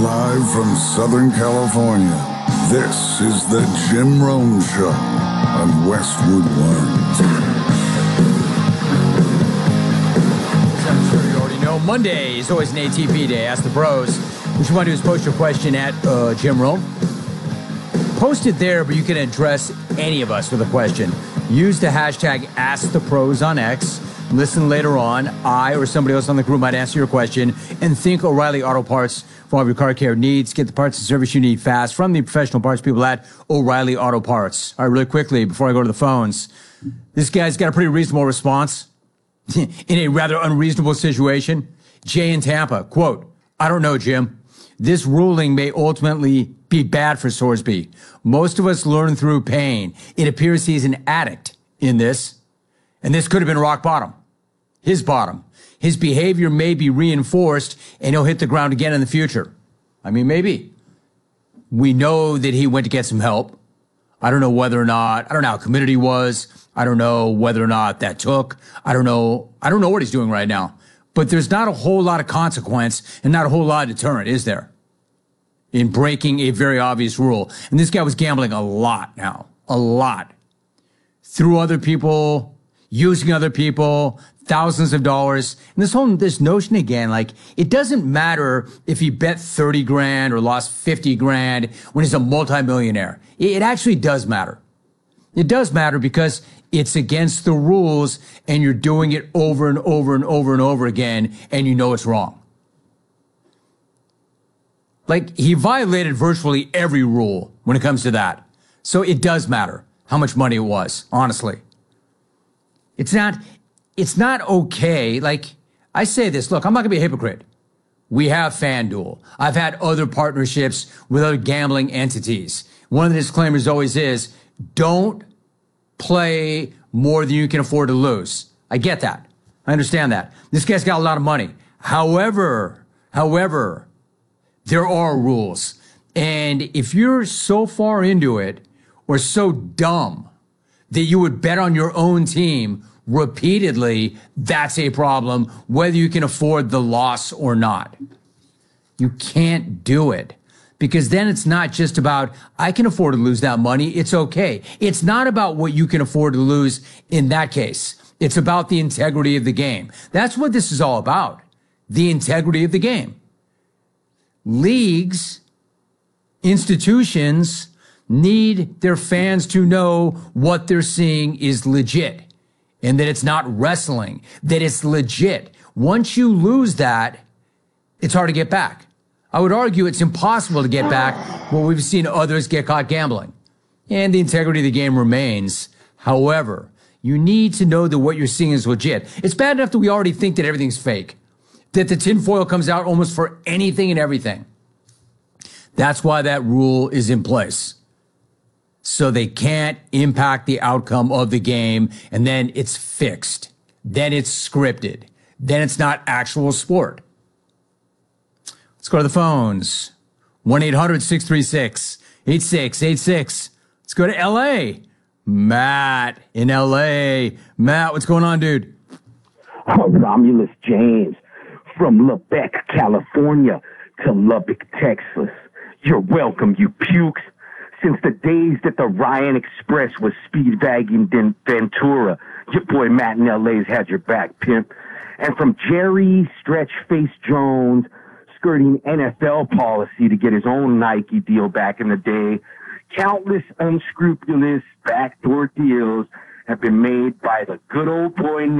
Live from Southern California, this is the Jim Rome Show on Westwood One. I'm sure you already know, Monday is always an ATP day. Ask the Bros. What you want to do is post your question at Jim Rome. Post it there, but you can address any of us with a question. Use the hashtag AskThePros on X. Listen later on. I or somebody else on the group might answer your question. And think O'Reilly Auto Parts for all of your car care needs. Get the parts and service you need fast from the professional parts people at O'Reilly Auto Parts. All right, really quickly, before I go to the phones, this guy's got a pretty reasonable response in a rather unreasonable situation. Jay in Tampa, quote, I don't know, Jim. This ruling may ultimately be bad for Sorsby. Most of us learn through pain. It appears he's an addict in this, and this could have been rock bottom. His bottom. His behavior may be reinforced, and he'll hit the ground again in the future. I mean, maybe. We know that he went to get some help. I don't know whether or not, I don't know how committed he was. I don't know whether or not that took. I don't know what he's doing right now. But there's not a whole lot of consequence and not a whole lot of deterrent, is there? In breaking a very obvious rule. And this guy was gambling a lot now. A lot. Through other people, using other people, thousands of dollars. And this notion again, like, it doesn't matter if he bet 30 grand or lost 50 grand when he's a multimillionaire. It actually does matter. It does matter because it's against the rules and you're doing it over and over and over and over again and you know it's wrong. Like, he violated virtually every rule when it comes to that. So it does matter how much money it was, honestly. It's not okay. Like, I say this, look, I'm not gonna be a hypocrite. We have FanDuel. I've had other partnerships with other gambling entities. One of the disclaimers always is, don't play more than you can afford to lose. I get that. I understand that. This guy's got a lot of money. However, there are rules. And if you're so far into it or so dumb that you would bet on your own team repeatedly, that's a problem, whether you can afford the loss or not. You can't do it. Because then it's not just about, I can afford to lose that money, it's okay. It's not about what you can afford to lose in that case. It's about the integrity of the game. That's what this is all about. The integrity of the game. Leagues, institutions need their fans to know what they're seeing is legit and that it's not wrestling, that it's legit. Once you lose that, it's hard to get back. I would argue it's impossible to get back when we've seen others get caught gambling. And the integrity of the game remains. However, you need to know that what you're seeing is legit. It's bad enough that we already think that everything's fake, that the tinfoil comes out almost for anything and everything. That's why that rule is in place. So they can't impact the outcome of the game, and then it's fixed. Then it's scripted. Then it's not actual sport. Let's go to the phones. 1-800-636-8686. Let's go to L.A. Matt in L.A. Matt, what's going on, dude? Romulus James from Lubbock, California to Lubbock, Texas. You're welcome, you pukes. Since the days that the Ryan Express was speedbagging Ventura, your boy Matt in L.A.'s had your back, pimp. And from Jerry Stretchface Jones, skirting NFL policy to get his own Nike deal back in the day, countless unscrupulous backdoor deals have been made by the good old boy